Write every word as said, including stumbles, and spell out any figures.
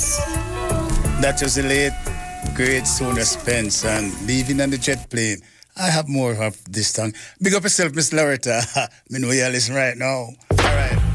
That was the late, great Sona Spence and Leaving on the Jet Plane. I have more of this song. Big up yourself, Miss Loretta. Me know you're listening right now. All right.